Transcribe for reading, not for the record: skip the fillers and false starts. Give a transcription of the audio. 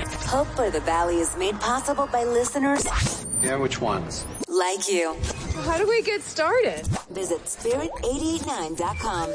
Hope for the Valley is made possible by listeners Yeah, which ones? like you. How do we get started? Visit spirit889.com.